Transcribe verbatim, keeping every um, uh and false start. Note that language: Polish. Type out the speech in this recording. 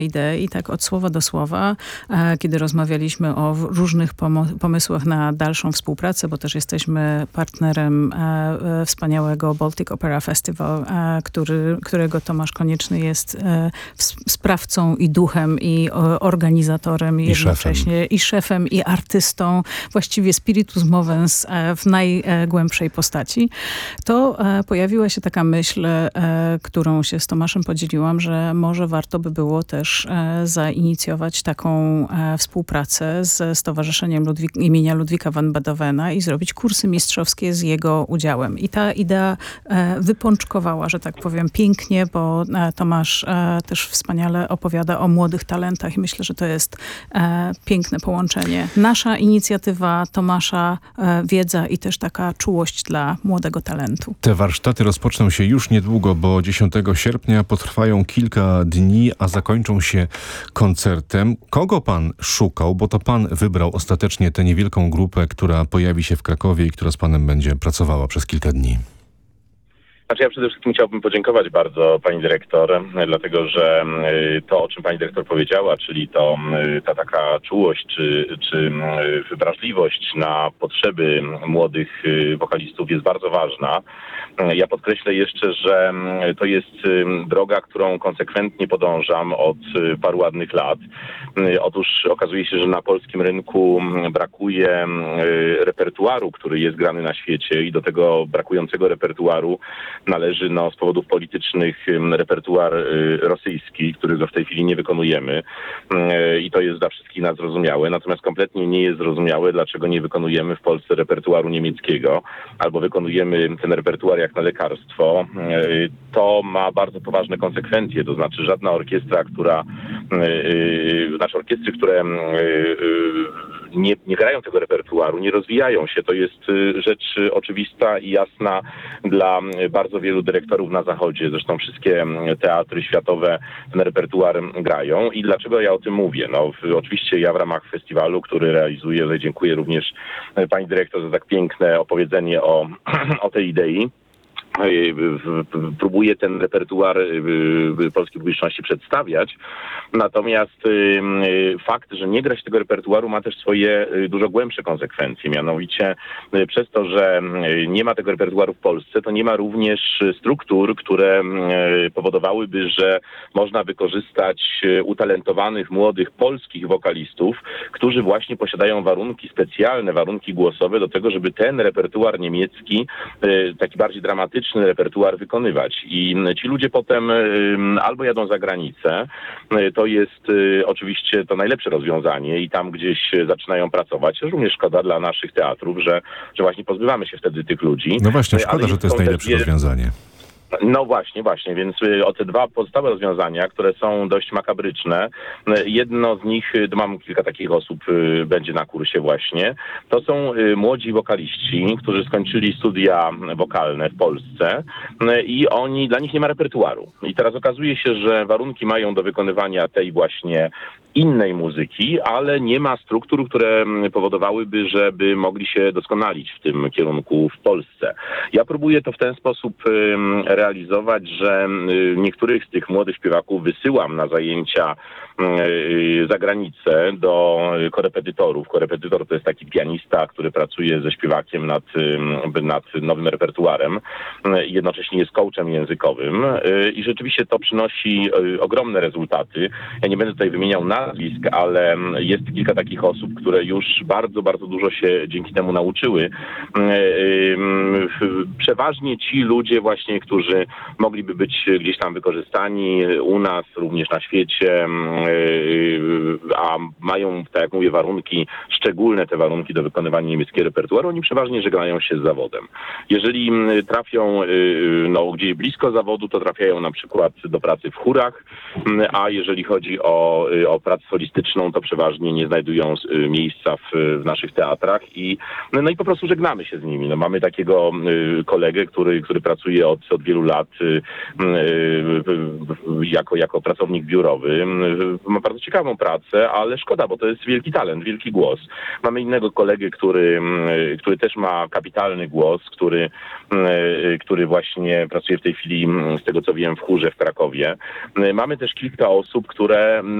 idei, tak od słowa do słowa, kiedy rozmawialiśmy o różnych pomo- pomysłach na dalszą współpracę, bo też jesteśmy partnerem e, wspaniałego Baltic Opera Festival, e, który, którego Tomasz Konieczny jest e, sprawcą i duchem, i o, organizatorem, i jednocześnie szefem. i szefem, i artystą, właściwie spiritus movens e, w najgłębszej postaci. To e, pojawiła się taka myśl, e, którą się z Tomaszem podzieliłam, że może warto by było też zainicjować taką e, współpracę ze Stowarzyszeniem Ludwik, imienia Ludwika van Beethovena i zrobić kursy mistrzowskie z jego udziałem. I ta idea e, wypączkowała, że tak powiem, pięknie, bo e, Tomasz e, też wspaniale opowiada o młodych talentach i myślę, że to jest e, piękne połączenie. Nasza inicjatywa, Tomasza e, wiedza i też taka czułość dla młodego talentu. Te warsztaty rozpoczną się już niedługo, bo dziesiątego sierpnia potrwają kilka dni, a zakończą się koncertem. Kogo pan szukał, bo to pan wybrał ostatecznie tę niewielką grupę, która pojawi się w Krakowie i która z panem będzie pracowała przez kilka dni? Znaczy ja przede wszystkim chciałbym podziękować bardzo pani dyrektor, dlatego że to, o czym pani dyrektor powiedziała, czyli to ta taka czułość czy, czy wrażliwość na potrzeby młodych wokalistów jest bardzo ważna. Ja podkreślę jeszcze, że to jest droga, którą konsekwentnie podążam od paru ładnych lat. Otóż okazuje się, że na polskim rynku brakuje repertuaru, który jest grany na świecie i do tego brakującego repertuaru należy no, z powodów politycznych repertuar rosyjski, którego w tej chwili nie wykonujemy i to jest dla wszystkich nas zrozumiałe. Natomiast kompletnie nie jest zrozumiałe, dlaczego nie wykonujemy w Polsce repertuaru niemieckiego albo wykonujemy ten repertuar jak na lekarstwo. To ma bardzo poważne konsekwencje, to znaczy żadna orkiestra, która, znaczy orkiestry, które nie, nie grają tego repertuaru, nie rozwijają się. To jest rzecz oczywista i jasna dla bardzo wielu dyrektorów na Zachodzie. Zresztą wszystkie teatry światowe ten repertuar grają. I dlaczego ja o tym mówię? No, w, oczywiście ja w ramach festiwalu, który realizuję, ale dziękuję również pani dyrektor za tak piękne opowiedzenie o, o tej idei. Próbuję ten repertuar polskiej publiczności przedstawiać. Natomiast fakt, że nie grać tego repertuaru ma też swoje dużo głębsze konsekwencje. Mianowicie przez to, że nie ma tego repertuaru w Polsce, to nie ma również struktur, które powodowałyby, że można wykorzystać utalentowanych, młodych polskich wokalistów, którzy właśnie posiadają warunki specjalne, warunki głosowe do tego, żeby ten repertuar niemiecki, taki bardziej dramatyczny, repertuar wykonywać. I ci ludzie potem albo jadą za granicę, to jest oczywiście to najlepsze rozwiązanie i tam gdzieś zaczynają pracować. Również szkoda dla naszych teatrów, że, że właśnie pozbywamy się wtedy tych ludzi. No właśnie, szkoda, że to jest najlepsze rozwiązanie. No właśnie, właśnie, więc o te dwa pozostałe rozwiązania, które są dość makabryczne, jedno z nich, mam kilka takich osób, będzie na kursie właśnie, to są młodzi wokaliści, którzy skończyli studia wokalne w Polsce i oni, dla nich nie ma repertuaru. I teraz okazuje się, że warunki mają do wykonywania tej właśnie innej muzyki, ale nie ma struktur, które powodowałyby, żeby mogli się doskonalić w tym kierunku w Polsce. Ja próbuję to w ten sposób realizować, że niektórych z tych młodych śpiewaków wysyłam na zajęcia za granicę do korepetytorów. Korepetytor to jest taki pianista, który pracuje ze śpiewakiem nad, nad nowym repertuarem i jednocześnie jest coachem językowym i rzeczywiście to przynosi ogromne rezultaty. Ja nie będę tutaj wymieniał nazwisk, ale jest kilka takich osób, które już bardzo, bardzo dużo się dzięki temu nauczyły. Przeważnie ci ludzie właśnie, którzy mogliby być gdzieś tam wykorzystani u nas, również na świecie, a mają, tak jak mówię, warunki szczególne, te warunki do wykonywania niemieckiego repertuaru, oni przeważnie żegnają się z zawodem. Jeżeli trafią no, gdzieś blisko zawodu, to trafiają na przykład do pracy w chórach, a jeżeli chodzi o, o pracę solistyczną, to przeważnie nie znajdują miejsca w, w naszych teatrach i no i po prostu żegnamy się z nimi. No, mamy takiego kolegę, który, który pracuje od, od wielu wielu lat jako, jako pracownik biurowy. Ma bardzo ciekawą pracę, ale szkoda, bo to jest wielki talent, wielki głos. Mamy innego kolegę, który, który też ma kapitalny głos, który, który właśnie pracuje w tej chwili, z tego co wiem, w chórze w Krakowie. Mamy też kilka osób, które